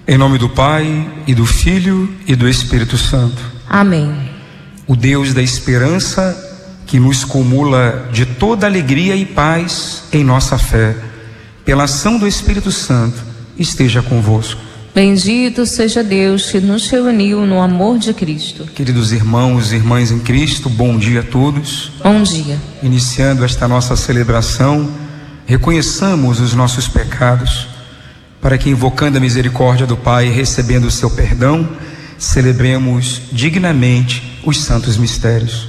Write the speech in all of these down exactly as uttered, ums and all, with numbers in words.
Em nome do Pai, e do Filho, e do Espírito Santo. Amém. O Deus da esperança, que nos cumula de toda alegria e paz em nossa fé, pela ação do Espírito Santo, esteja convosco. Bendito seja Deus que nos reuniu no amor de Cristo. Queridos irmãos e irmãs em Cristo, bom dia a todos. Bom dia. Iniciando esta nossa celebração, reconheçamos os nossos pecados, para que, invocando a misericórdia do Pai e recebendo o seu perdão, celebremos dignamente os santos mistérios.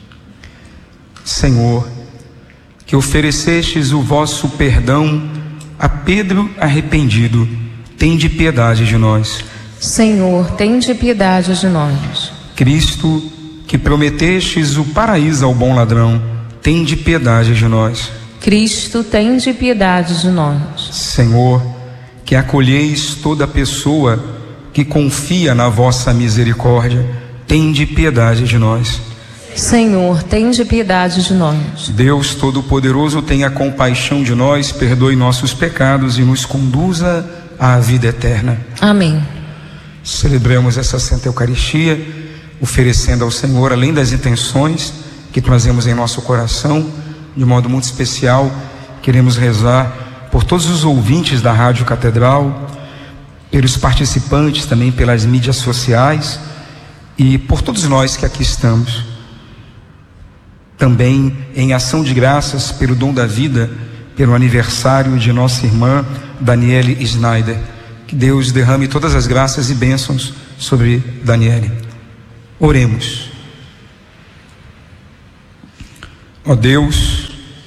Senhor, que oferecestes o vosso perdão a Pedro arrependido, tende piedade de nós. Senhor, tende piedade de nós. Cristo, que prometestes o paraíso ao bom ladrão, tende piedade de nós. Cristo, tende piedade de nós. Senhor, que acolheis toda pessoa que confia na vossa misericórdia, tende piedade de nós. Senhor, tende piedade de nós. Deus Todo-Poderoso, tenha compaixão de nós, perdoe nossos pecados e nos conduza à vida eterna. Amém. Celebremos essa Santa Eucaristia, oferecendo ao Senhor, além das intenções que trazemos em nosso coração, de modo muito especial, queremos rezar por todos os ouvintes da Rádio Catedral, pelos participantes também pelas mídias sociais e por todos nós que aqui estamos. Também em ação de graças pelo dom da vida, pelo aniversário de nossa irmã Daniele Schneider. Que Deus derrame todas as graças e bênçãos sobre Daniele. Oremos. Ó Deus,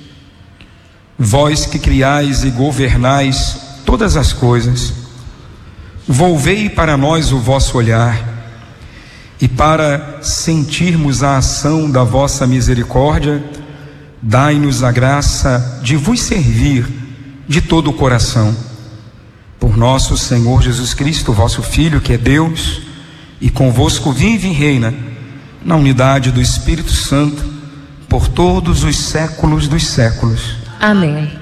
vós que criais e governais todas as coisas, volvei para nós o vosso olhar, e para sentirmos a ação da vossa misericórdia, dai-nos a graça de vos servir de todo o coração. Por nosso Senhor Jesus Cristo, vosso Filho, que é Deus, e convosco vive e reina, na unidade do Espírito Santo, por todos os séculos dos séculos. Amém.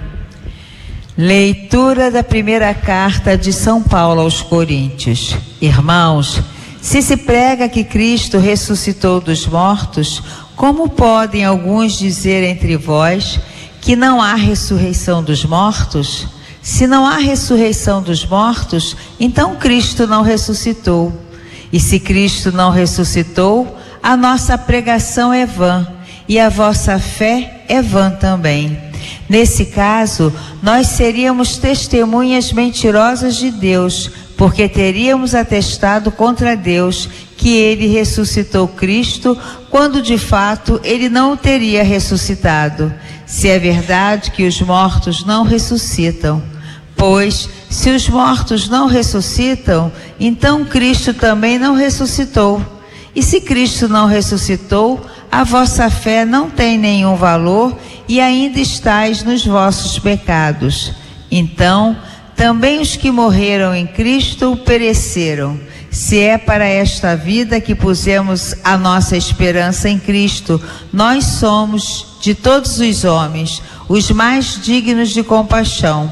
Leitura da primeira carta de São Paulo aos Coríntios. Irmãos, se se prega que Cristo ressuscitou dos mortos, como podem alguns dizer entre vós que não há ressurreição dos mortos? Se não há ressurreição dos mortos, então Cristo não ressuscitou. E se Cristo não ressuscitou, a nossa pregação é vã, e a vossa fé é vã também. Nesse caso, nós seríamos testemunhas mentirosas de Deus, porque teríamos atestado contra Deus que ele ressuscitou Cristo, quando de fato ele não o teria ressuscitado, se é verdade que os mortos não ressuscitam. Pois, se os mortos não ressuscitam, então Cristo também não ressuscitou. E se Cristo não ressuscitou, a vossa fé não tem nenhum valor e ainda estáis nos vossos pecados. Então, também os que morreram em Cristo pereceram. Se é para esta vida que pusemos a nossa esperança em Cristo, nós somos, de todos os homens, os mais dignos de compaixão.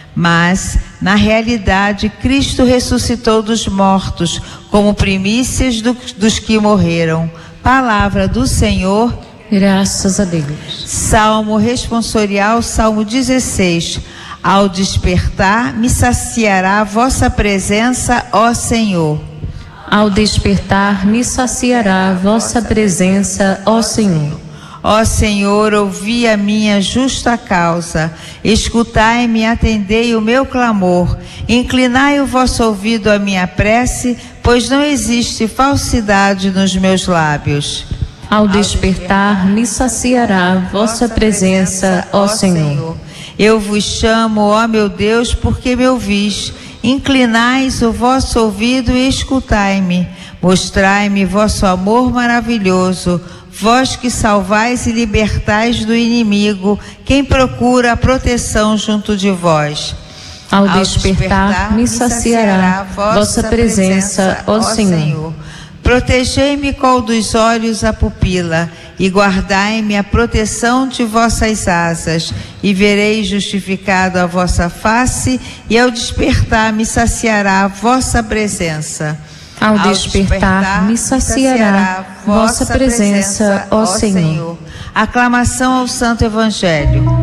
Mas, na realidade, Cristo ressuscitou dos mortos, como primícias do, dos que morreram. Palavra do Senhor. Graças a Deus. Salmo responsorial, Salmo dezesseis. Ao despertar, me saciará a vossa presença, ó Senhor. Ao despertar, me saciará a vossa presença, ó Senhor. Ó Senhor, ouvi a minha justa causa, escutai-me e atendei o meu clamor, inclinai o vosso ouvido à minha prece, pois não existe falsidade nos meus lábios. Ao despertar, me saciará a vossa presença, ó Senhor. Eu vos chamo, ó meu Deus, porque me ouvis. Inclinais o vosso ouvido e escutai-me. Mostrai-me vosso amor maravilhoso, vós que salvais e libertais do inimigo, quem procura a proteção junto de vós. Ao despertar, me saciará vossa presença, ó Senhor. Protegei-me com dos olhos a pupila, e guardai-me a proteção de vossas asas, e verei justificado a vossa face, e ao despertar me saciará a vossa presença. Ao despertar me saciará vossa presença, ó Senhor. Aclamação ao Santo Evangelho.